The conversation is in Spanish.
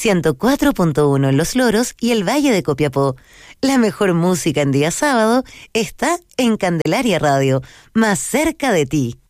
104.1 en Los Loros y el Valle de Copiapó. La mejor música en día sábado está en Candelaria Radio, más cerca de ti.